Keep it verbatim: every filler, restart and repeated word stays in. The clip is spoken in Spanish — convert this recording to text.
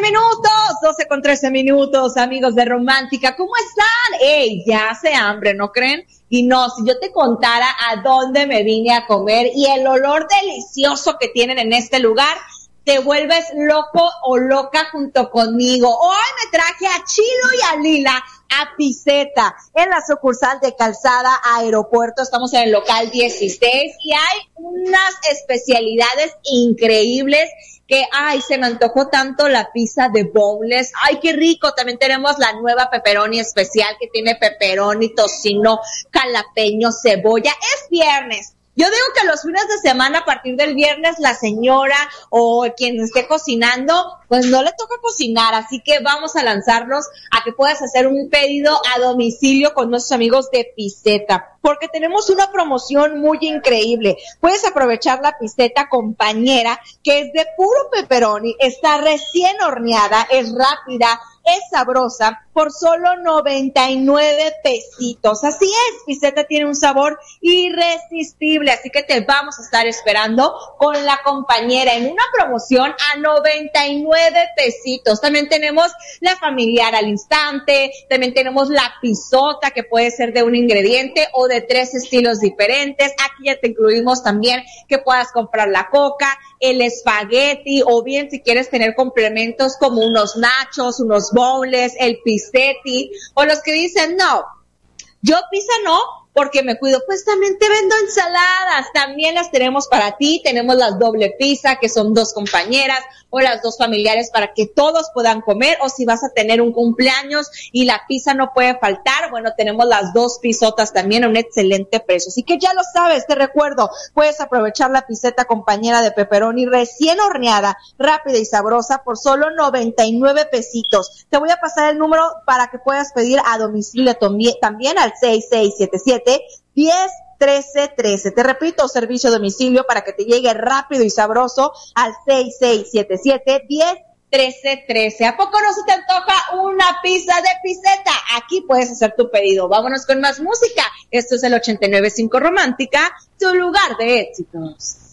minutos, doce con trece minutos, amigos de Romántica, ¿cómo están? Ey, ya hace hambre, ¿no creen? Y no, si yo te contara a dónde me vine a comer y el olor delicioso que tienen en este lugar, te vuelves loco o loca junto conmigo. Hoy me traje a Chilo y a Lila a Pizeta, en la sucursal de Calzada Aeropuerto. Estamos en el local dieciséis y hay unas especialidades increíbles que, ay, se me antojó tanto la pizza de boneless. Ay, qué rico. También tenemos la nueva pepperoni especial que tiene pepperoni, tocino, jalapeño, cebolla. Es viernes. Yo digo que los fines de semana, a partir del viernes, la señora o quien esté cocinando, pues no le toca cocinar, así que vamos a lanzarnos a que puedas hacer un pedido a domicilio con nuestros amigos de Pizeta, porque tenemos una promoción muy increíble. Puedes aprovechar la Pizeta compañera, que es de puro pepperoni, está recién horneada, es rápida, es sabrosa, por solo noventa y nueve pesitos. Así es, Pizeta tiene un sabor irresistible, así que te vamos a estar esperando con la compañera en una promoción a noventa y nueve pesitos. También tenemos la familiar al instante, también tenemos la pisota, que puede ser de un ingrediente o de tres estilos diferentes. Aquí ya te incluimos también que puedas comprar la coca, el espagueti, o bien si quieres tener complementos como unos nachos, unos boneless, el pisetti, o los que dicen, no, yo pizza no, porque me cuido, pues también te vendo ensaladas, también las tenemos para ti. Tenemos las doble pizza, que son dos compañeras, o las dos familiares para que todos puedan comer, o si vas a tener un cumpleaños y la pizza no puede faltar, bueno, tenemos las dos pizotas también a un excelente precio. Así que ya lo sabes, te recuerdo, puedes aprovechar la Pizeta compañera de pepperoni recién horneada, rápida y sabrosa por solo noventa y nueve pesitos. Te voy a pasar el número para que puedas pedir a domicilio también al seis seis siete siete, diez, trece, trece. Te repito, servicio a domicilio para que te llegue rápido y sabroso al seis seis siete siete, diez, trece, trece. ¿A poco no se te antoja una pizza de Pizeta? Aquí puedes hacer tu pedido. Vámonos con más música. Esto es el ochenta y nueve punto cinco Romántica, tu lugar de éxitos.